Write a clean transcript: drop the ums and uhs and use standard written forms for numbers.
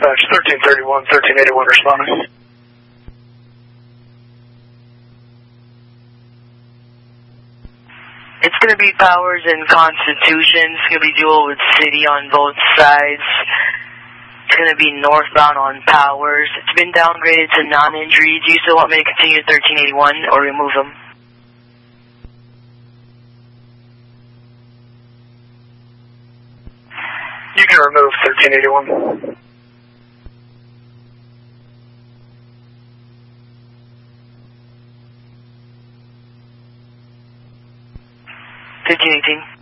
Dispatch 1331, 1381 responding. It's going to be Powers and Constitution. It's going to be dual with City on both sides. It's going to be northbound on Powers. It's been downgraded to non-injury. Do you still want me to continue 1381 or remove them? You can remove 1381. $1518.